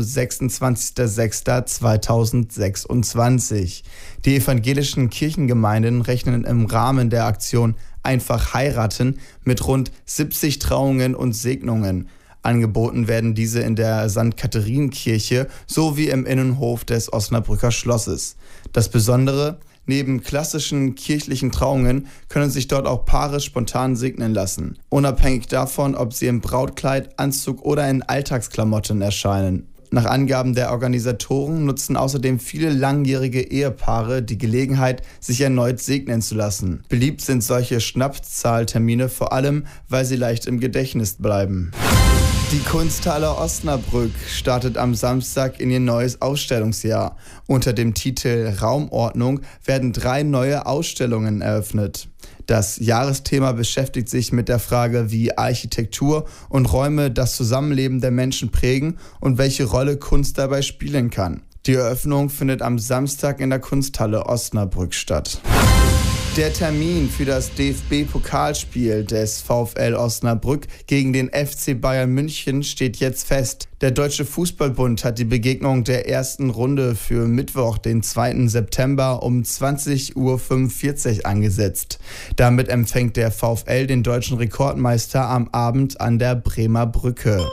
26.06.2026. Die evangelischen Kirchengemeinden rechnen im Rahmen der Aktion Einfach heiraten mit rund 70 Trauungen und Segnungen. Angeboten werden diese in der St. Katharinenkirche sowie im Innenhof des Osnabrücker Schlosses. Das Besondere: Neben klassischen kirchlichen Trauungen können sich dort auch Paare spontan segnen lassen, unabhängig davon, ob sie im Brautkleid, Anzug oder in Alltagsklamotten erscheinen. Nach Angaben der Organisatoren nutzen außerdem viele langjährige Ehepaare die Gelegenheit, sich erneut segnen zu lassen. Beliebt sind solche Schnapszahltermine vor allem, weil sie leicht im Gedächtnis bleiben. Die Kunsthalle Osnabrück startet am Samstag in ihr neues Ausstellungsjahr. Unter dem Titel Raumordnung werden 3 neue Ausstellungen eröffnet. Das Jahresthema beschäftigt sich mit der Frage, wie Architektur und Räume das Zusammenleben der Menschen prägen und welche Rolle Kunst dabei spielen kann. Die Eröffnung findet am Samstag in der Kunsthalle Osnabrück statt. Der Termin für das DFB-Pokalspiel des VfL Osnabrück gegen den FC Bayern München steht jetzt fest. Der Deutsche Fußballbund hat die Begegnung der ersten Runde für Mittwoch, den 2. September um 20:45 Uhr angesetzt. Damit empfängt der VfL den deutschen Rekordmeister am Abend an der Bremer Brücke.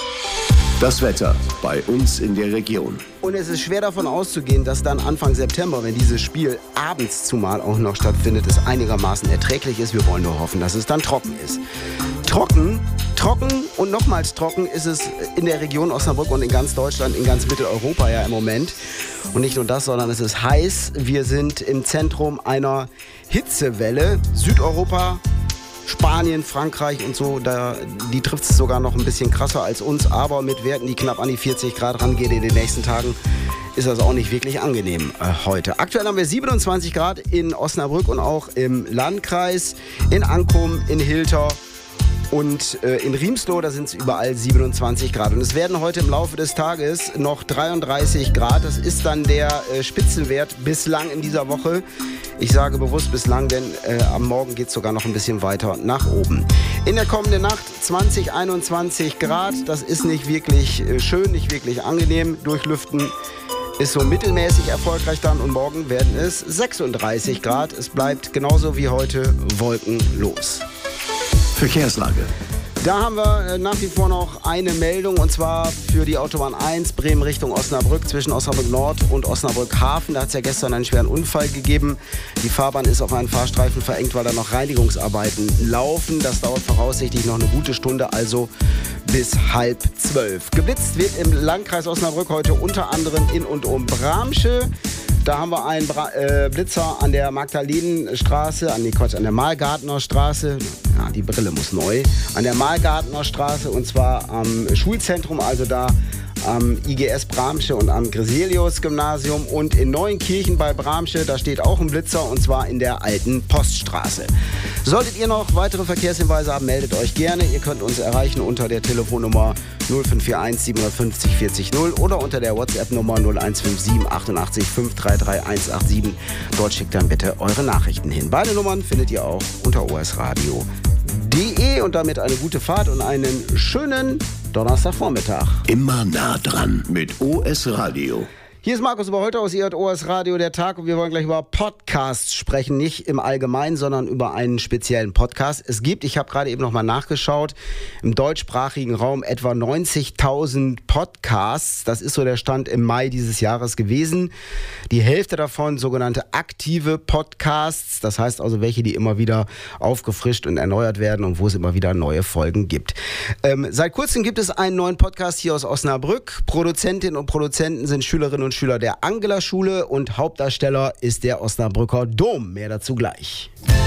Das Wetter bei uns in der Region. Und es ist schwer davon auszugehen, dass dann Anfang September, wenn dieses Spiel abends zumal auch noch stattfindet, es einigermaßen erträglich ist. Wir wollen nur hoffen, dass es dann trocken ist. Trocken und nochmals trocken ist es in der Region Osnabrück und in ganz Deutschland, in ganz Mitteleuropa ja im Moment. Und nicht nur das, sondern es ist heiß. Wir sind im Zentrum einer Hitzewelle. Südeuropa, Spanien, Frankreich und so, die trifft es sogar noch ein bisschen krasser als uns, aber mit Werten, die knapp an die 40 Grad rangehen in den nächsten Tagen, ist das auch nicht wirklich angenehm heute. Aktuell haben wir 27 Grad in Osnabrück und auch im Landkreis, in Ankum, in Hilter und in Riemsloh, da sind es überall 27 Grad. Und es werden heute im Laufe des Tages noch 33 Grad. Das ist dann der Spitzenwert bislang in dieser Woche. Ich sage bewusst bislang, denn am Morgen geht es sogar noch ein bisschen weiter nach oben. In der kommenden Nacht 20, 21 Grad. Das ist nicht wirklich schön, nicht wirklich angenehm. Durchlüften ist so mittelmäßig erfolgreich dann. Und morgen werden es 36 Grad. Es bleibt genauso wie heute wolkenlos. Verkehrslage. Da haben wir nach wie vor noch eine Meldung, und zwar für die Autobahn 1 Bremen Richtung Osnabrück zwischen Osnabrück Nord und Osnabrück Hafen. Da hat es ja gestern einen schweren Unfall gegeben. Die Fahrbahn ist auf einen Fahrstreifen verengt, weil da noch Reinigungsarbeiten laufen. Das dauert voraussichtlich noch eine gute Stunde, also bis 11:30. Geblitzt wird im Landkreis Osnabrück heute unter anderem in und um Bramsche. Da haben wir einen Blitzer an der Magdalenenstraße, an der Malgartner Straße. Ja, die Brille muss neu. An der Malgartner Straße, und zwar am Schulzentrum, also da am IGS Bramsche und am Greselius-Gymnasium. Und in Neuenkirchen bei Bramsche, da steht auch ein Blitzer, und zwar in der alten Poststraße. Solltet ihr noch weitere Verkehrshinweise haben, meldet euch gerne. Ihr könnt uns erreichen unter der Telefonnummer 0541 750 40 0 oder unter der WhatsApp-Nummer 0157 88 533 187. Dort schickt dann bitte eure Nachrichten hin. Beide Nummern findet ihr auch unter osradio.de. Und damit eine gute Fahrt und einen schönen Donnerstagvormittag. Immer nah dran mit OS Radio. Hier ist Markus Oberholter aus OS Radio, der Tag, und wir wollen gleich über Podcasts sprechen, nicht im Allgemeinen, sondern über einen speziellen Podcast. Es gibt, ich habe gerade eben nochmal nachgeschaut, im deutschsprachigen Raum etwa 90.000 Podcasts. Das ist so der Stand im Mai dieses Jahres gewesen. Die Hälfte davon sogenannte aktive Podcasts, das heißt also welche, die immer wieder aufgefrischt und erneuert werden und wo es immer wieder neue Folgen gibt. Seit kurzem gibt es einen neuen Podcast hier aus Osnabrück. Produzentinnen und Produzenten sind Schülerinnen und Schüler der Angela-Schule und Hauptdarsteller ist der Osnabrücker Dom. Mehr dazu gleich.